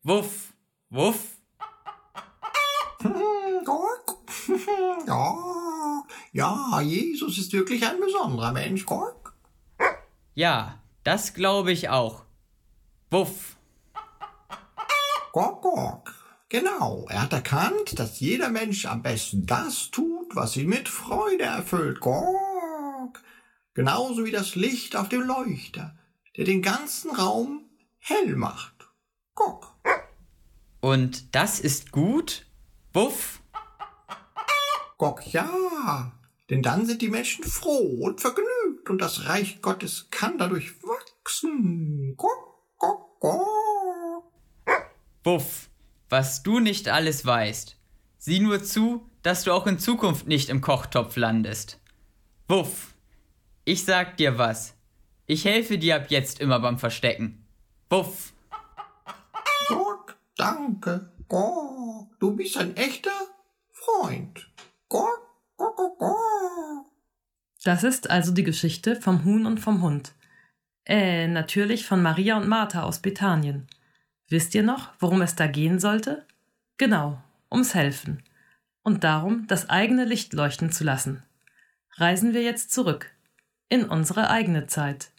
Wuff, wuff. Ja, Jesus ist wirklich ein besonderer Mensch. Ja, das glaube ich auch. Wuff. Genau, er hat erkannt, dass jeder Mensch am besten das tut, was ihn mit Freude erfüllt. Genauso wie das Licht auf dem Leuchter, der den ganzen Raum hell macht. Und das ist gut? Wuff. Ja, denn dann sind die Menschen froh und vergnügt und das Reich Gottes kann dadurch wachsen. Wuff, was du nicht alles weißt. Sieh nur zu, dass du auch in Zukunft nicht im Kochtopf landest. Wuff, ich sag dir was. Ich helfe dir ab jetzt immer beim Verstecken. Wuff. Danke. Du bist ein echter Freund. Das ist also die Geschichte vom Huhn und vom Hund. Natürlich von Maria und Martha aus Bethanien. Wisst ihr noch, worum es da gehen sollte? Genau, ums Helfen. Und darum, das eigene Licht leuchten zu lassen. Reisen wir jetzt zurück. In unsere eigene Zeit.